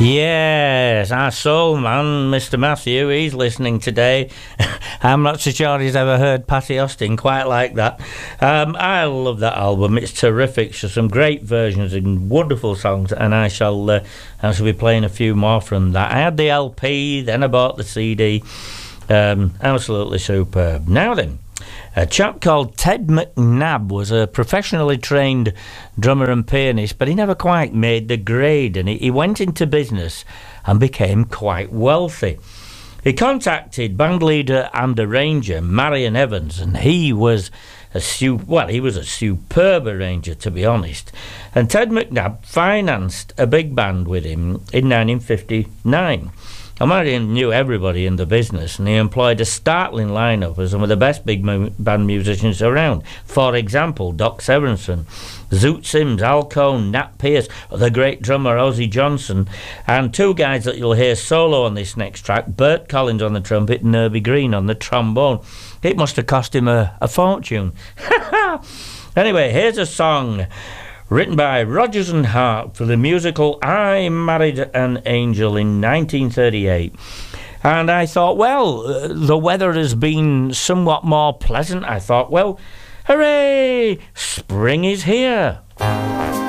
Yes, our soul man, Mr. Matthew, he's listening today. I'm not so sure he's ever heard Patty Austin quite like that. I love that album. It's terrific. So some great versions and wonderful songs, and I shall be playing a few more from that. I had the LP, then I bought the CD. Absolutely superb. Now then, a chap called Ted McNabb was a professionally trained drummer and pianist, but he never quite made the grade, and he went into business and became quite wealthy. He contacted bandleader and arranger Marion Evans, and he was a superb arranger, to be honest. And Ted McNabb financed a big band with him in 1959. Marion knew everybody in the business, and he employed a startling lineup of some of the best big band musicians around. For example, Doc Severinsen, Zoot Sims, Al Cohn, Nat Pierce, the great drummer Ozzie Johnson, and two guys that you'll hear solo on this next track, Bert Collins on the trumpet and Herbie Green on the trombone. It must have cost him a fortune. Anyway, here's a song written by Rodgers and Hart for the musical I Married an Angel in 1938. And I thought, well, the weather has been somewhat more pleasant. I thought, well, hooray, spring is here.